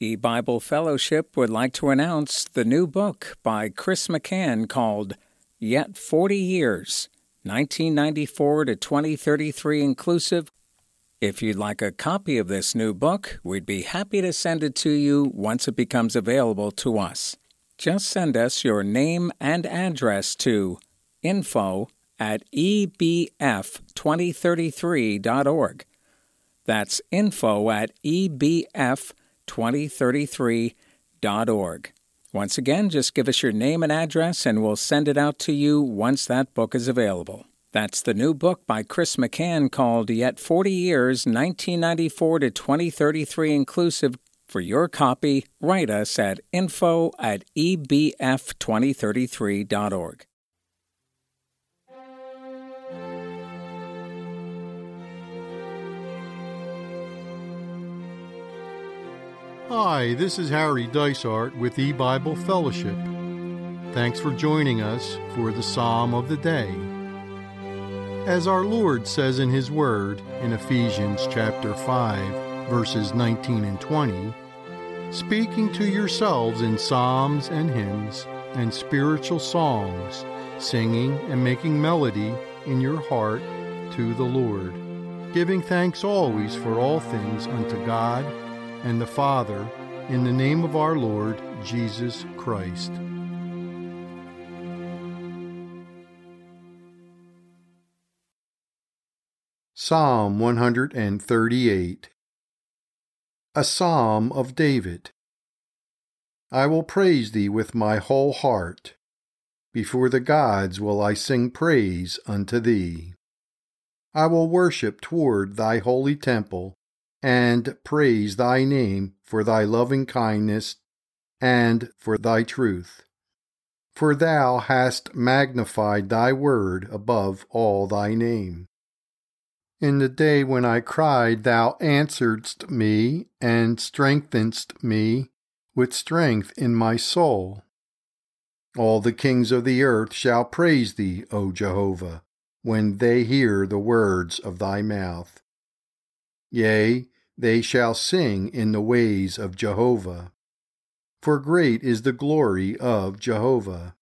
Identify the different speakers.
Speaker 1: E-Bible Fellowship would like to announce the new book by Chris McCann called Yet 40 Years, 1994 to 2033 Inclusive. If you'd like a copy of this new book, we'd be happy to send it to you once it becomes available to us. Just send us your name and address to info@ebf2033.org. That's info@ebf2033.org. Once again, just give us your name and address and we'll send it out to you once that book is available. That's the new book by Chris McCann called Yet 40 Years, 1994 to 2033 Inclusive. For your copy, write us at info@ebf2033.org.
Speaker 2: Hi, this is Harry Dysart with E-Bible Fellowship. Thanks for joining us for the Psalm of the Day. As our Lord says in His Word in Ephesians chapter 5, verses 19 and 20, speaking to yourselves in psalms and hymns and spiritual songs, singing and making melody in your heart to the Lord, giving thanks always for all things unto God and the Father, in the name of our Lord Jesus Christ. Psalm 138. A Psalm of David. I will praise thee with my whole heart. Before the gods will I sing praise unto thee. I will worship toward thy holy temple, and praise thy name for thy loving kindness and for thy truth. For thou hast magnified thy word above all thy name. In the day when I cried, thou answeredst me, and strengthenedst me with strength in my soul. All the kings of the earth shall praise thee, O Jehovah, when they hear the words of thy mouth. Yea, they shall sing in the ways of Jehovah. For great is the glory of Jehovah.